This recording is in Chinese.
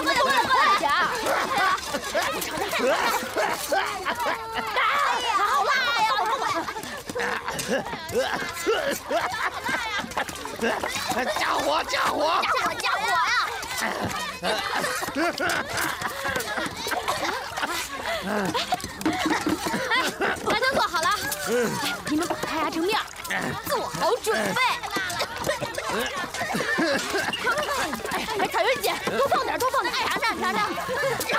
们都是快点！好辣呀！ 加火！ 加火呀！饭都做好了，你们把它压成面，做好准备。哎，彩云姐，多放点！哎呀，那。